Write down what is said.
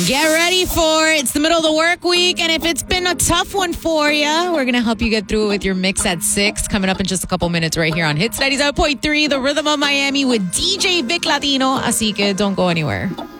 Get ready for it. It's the middle of the work week, and if it's been a tough one for you, we're going to help you get through it with your mix at 6. Coming up in just a couple minutes right here on Hits 97.3, The Rhythm of Miami with DJ Vic Latino. Así que don't go anywhere.